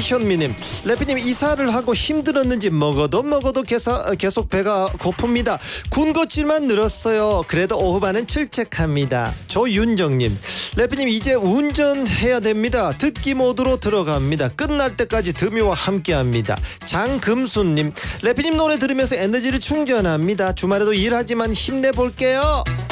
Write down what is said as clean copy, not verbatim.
이현미님, 래피님 이사를 하고 힘들었는지 먹어도 계속 배가 고픕니다. 군것질만 늘었어요. 그래도 오후 반은 출첵합니다. 조윤정님, 래피님 이제 운전해야 됩니다. 듣기 모드로 들어갑니다. 끝날 때까지 드미와 함께합니다. 장금수님, 래피님 노래 들으면서 에너지를 충전합니다. 주말에도 일하지만 힘내볼게요.